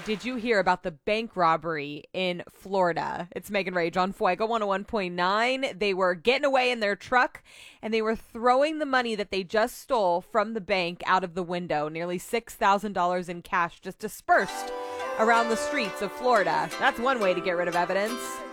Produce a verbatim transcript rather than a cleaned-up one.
did you hear about the bank robbery in Florida? It's Megan Rage on Fuego one oh one point nine. They were getting away in their truck, and they were throwing the money that they just stole from the bank out of the window. Nearly six thousand dollars in cash just dispersed around the streets of Florida. That's one way to get rid of evidence.